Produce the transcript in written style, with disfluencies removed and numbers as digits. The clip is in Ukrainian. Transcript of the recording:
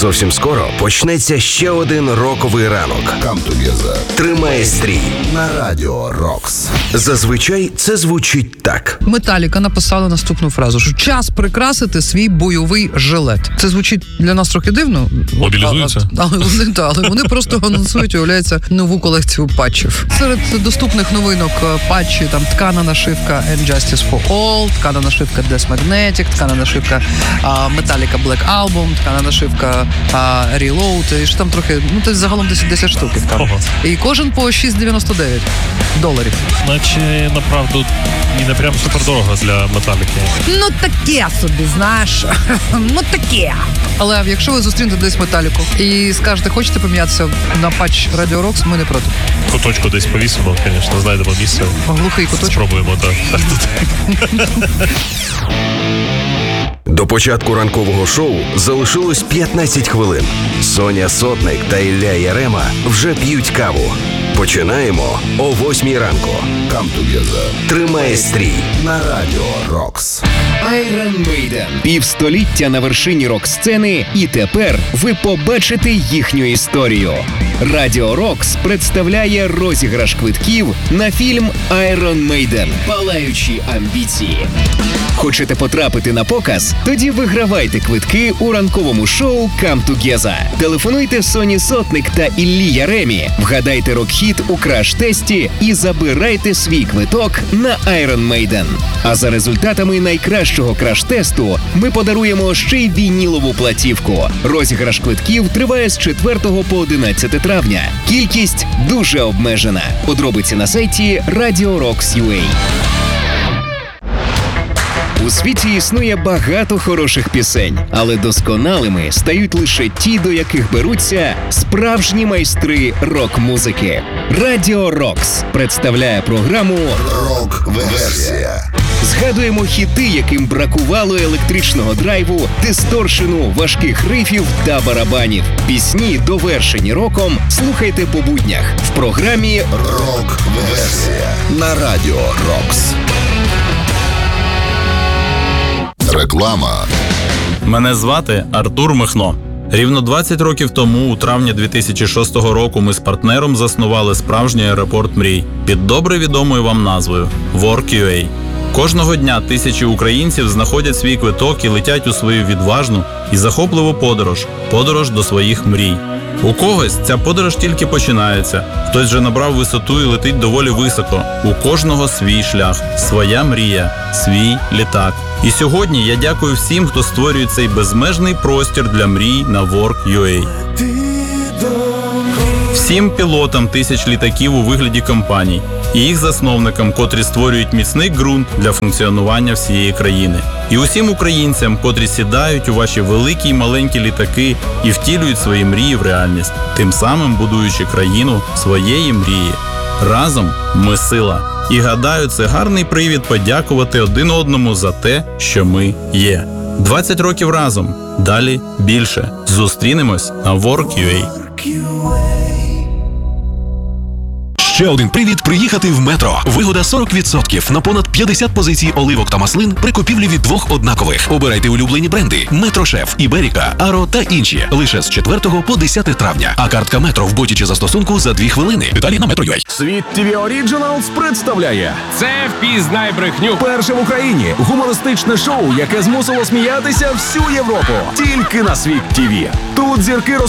Зовсім скоро почнеться ще один роковий ранок. Come Together. Тримає стрій На Радіо Рокс. Зазвичай це звучить так. Металіка написала наступну фразу, що час прикрасити свій бойовий жилет. Це звучить для нас трохи дивно. Мобілізуються? Але вони просто анонсують, уявляється, нову колекцію патчів. Серед доступних новинок патчі, там ткана нашивка And Justice for All, ткана нашивка Death Magnetic, ткана нашивка Metallica Black Album, ткана нашивка Reload, і що там трохи, це загалом 10 штук. І кожен по $6.99. Наче, направду, і не прям супердорого для Металіки. Ну таке собі, знаєш. Ну таке. Але якщо ви зустрінете десь Металіку і скажете, хочете помінятися на патч Radio Rocks, ми не проти. Куточку десь повісимо, звісно, знайдемо місце. Глухий куточок. Спробуємо, так. До початку ранкового шоу залишилось 15 хвилин. Соня Сотник та Ілля Ярема вже п'ють каву. Починаємо о 8 ранку. Come Together. Тримає стрій На Радіо Рокс. Iron Maiden. Півстоліття на вершині рок-сцени, і тепер ви побачите їхню історію. Радіо Рокс представляє розіграш квитків на фільм Iron Maiden. Палаючі амбіції. Хочете потрапити на показ? Тоді вигравайте квитки у ранковому шоу Come Together. Телефонуйте Соні Сотник та Іллі Яремі, вгадайте рок-хіт у краш-тесті і забирайте свій квиток на Iron Maiden. А за результатами найкращого краш-тесту ми подаруємо ще й вінілову платівку. Розіграш квитків триває з 4 по 11 травня. Кількість дуже обмежена. Подробиці на сайті Radio Rocks.ua. У світі існує багато хороших пісень, але досконалими стають лише ті, до яких беруться справжні майстри рок-музики. Радіо Рокс представляє програму Рок-версія. Згадуємо хіти, яким бракувало електричного драйву, дисторшену, важких рифів та барабанів. Пісні, довершені роком, слухайте по буднях в програмі Рок-версія. На Радіо Рокс. Реклама. Мене звати Артур Михно. Рівно 20 років тому, у травні 2006 року, ми з партнером заснували справжній аеропорт мрій під добре відомою вам назвою Work.ua. Кожного дня тисячі українців знаходять свій квиток і летять у свою відважну і захопливу подорож до своїх мрій. У когось ця подорож тільки починається, хтось вже набрав висоту і летить доволі високо. У кожного свій шлях, своя мрія, свій літак. І сьогодні я дякую всім, хто створює цей безмежний простір для мрій на Work.ua. Всім пілотам тисяч літаків у вигляді компаній і їх засновникам, котрі створюють міцний ґрунт для функціонування всієї країни. І усім українцям, котрі сідають у ваші великі й маленькі літаки і втілюють свої мрії в реальність, тим самим будуючи країну своєї мрії. Разом ми сила. І гадаю, це гарний привід подякувати один одному за те, що ми є. 20 років разом. Далі більше. Зустрінемось на Work.ua. Ще один привід приїхати в Метро. Вигода 40% на понад 50 позицій оливок та маслин при купівлі від 2 однакових. Обирайте улюблені бренди: Метро Шеф, Іберіка, Аро та інші. Лише з 4 по 10 травня. А картка Метро в боті чи застосунку за 2 хвилини. Деталі на Metro.ua. Світ ТВ Originals представляє Це «Впізнай брехню». перше в Україні гумористичне шоу, яке змусило сміятися всю Європу. Тільки на Світ ТВ. Тут зірки